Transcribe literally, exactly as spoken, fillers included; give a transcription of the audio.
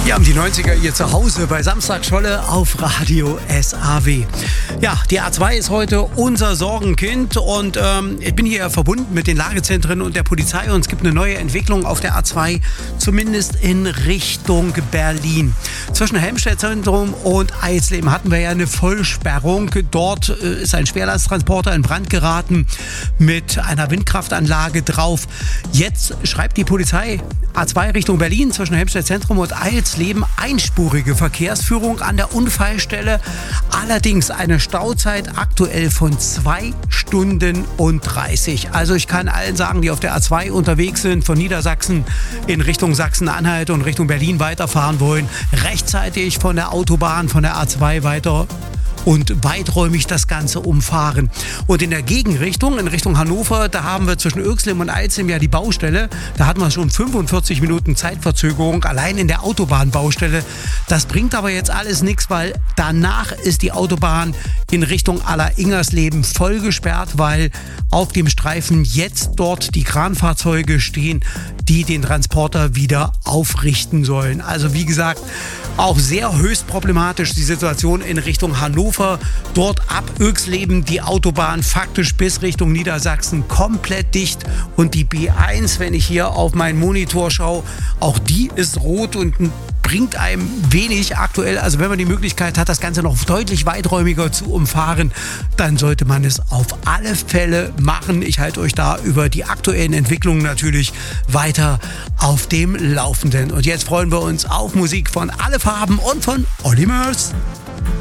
Hier haben die neunziger ihr Zuhause bei Samstagscholle auf Radio S A W. Ja, die A zwei ist heute unser Sorgenkind und ähm, ich bin hier verbunden mit den Lagezentren und der Polizei und es gibt eine neue Entwicklung auf der A zwei, zumindest in Richtung Berlin. Zwischen Helmstedt-Zentrum und Eisleben hatten wir ja eine Vollsperrung. Dort äh, ist ein Schwerlasttransporter in Brand geraten mit einer Windkraftanlage drauf. Jetzt schreibt die Polizei, A zwei Richtung Berlin zwischen Helmstedt-Zentrum und Eisleben, einspurige Verkehrsführung an der Unfallstelle. Allerdings eine Stauzeit aktuell von zwei Stunden und dreißig. Also ich kann allen sagen, die auf der A zwei unterwegs sind, von Niedersachsen in Richtung Sachsen-Anhalt und Richtung Berlin weiterfahren wollen, rechtzeitig von der Autobahn, von der A zwei weiter und weiträumig das Ganze umfahren. Und in der Gegenrichtung, in Richtung Hannover, da haben wir zwischen Irxleben und Eisleben ja die Baustelle. Da hatten wir schon fünfundvierzig Minuten Zeitverzögerung, allein in der Autobahnbaustelle. Das bringt aber jetzt alles nichts, weil danach ist die Autobahn in Richtung Aller-Ingersleben voll gesperrt, weil auf dem Streifen jetzt dort die Kranfahrzeuge stehen, die den Transporter wieder aufrichten sollen. Also wie gesagt, auch sehr höchst problematisch die Situation in Richtung Hannover. Dort ab Irxleben die Autobahn faktisch bis Richtung Niedersachsen komplett dicht. Und die B eins, wenn ich hier auf meinen Monitor schaue, auch die ist rot und bringt einem wenig aktuell. Also wenn man die Möglichkeit hat, das Ganze noch deutlich weiträumiger zu umfahren, dann sollte man es auf alle Fälle machen. Ich halte euch da über die aktuellen Entwicklungen natürlich weiter auf dem Laufenden. Und jetzt freuen wir uns auf Musik von Alle Farben und von Olli Murs.